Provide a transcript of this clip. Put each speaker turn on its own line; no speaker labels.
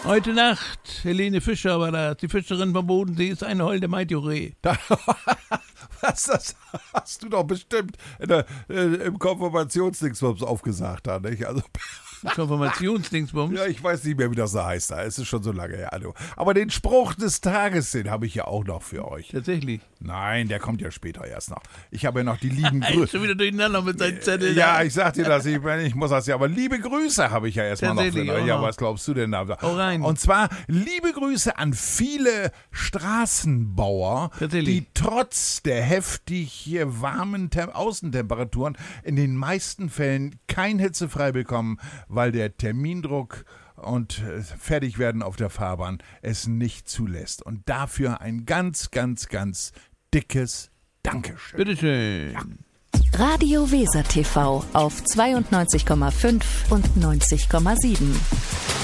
Heute Nacht, Helene Fischer war da, die Fischerin vom Bodensee, ist eine holde Maidjuree.
Was, das hast du doch bestimmt im Konfirmationsdingsbums aufgesagt, da, nicht? Also,
Konfirmationsdingsbums?
ja, ich weiß nicht mehr, wie das da heißt. Es ist schon so lange her. Also. Aber den Spruch des Tages, den habe ich ja auch noch für euch.
Tatsächlich.
Nein, der kommt ja später erst noch. Ich habe ja noch die lieben
Er ist
Grüße.
schon wieder durcheinander mit seinen Zetteln.
Ja, ich sag dir das, ich muss das ja, aber liebe Grüße habe ich ja erstmal noch für
Tatsächlich,
euch.
auch
Ja,
noch.
was glaubst du denn da?
Hau rein.
Und zwar liebe Grüße an viele Straßenbauer,
Tatsächlich.
die trotz der heftig hier warmen Außentemperaturen in den meisten Fällen kein hitzefrei bekommen, weil der Termindruck und Fertigwerden auf der Fahrbahn es nicht zulässt. Und dafür ein ganz, ganz, ganz dickes Dankeschön.
Bitteschön. Ja.
Radio Weser TV auf 92,5 und 90,7.